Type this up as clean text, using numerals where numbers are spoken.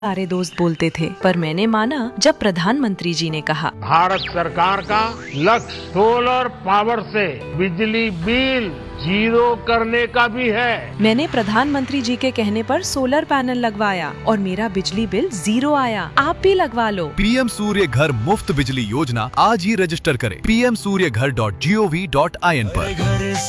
सारे दोस्त बोलते थे, पर मैंने माना जब प्रधानमंत्री जी ने कहा भारत सरकार का लक्ष्य सोलर पावर से बिजली बिल जीरो करने का भी है। मैंने प्रधानमंत्री जी के कहने पर सोलर पैनल लगवाया और मेरा बिजली बिल 0 आया। आप भी लगवा लो। पीएम सूर्य घर मुफ्त बिजली योजना आज ही रजिस्टर करें pmsuryaghar.gov.in पर।